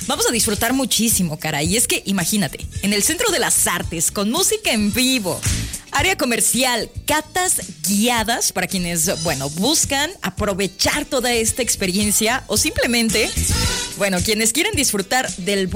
Vamos a disfrutar muchísimo, cara. Y es que, imagínate, en el Centro de las Artes, con música en vivo, área comercial, catas guiadas para quienes, buscan aprovechar toda esta experiencia o simplemente, quienes quieren disfrutar del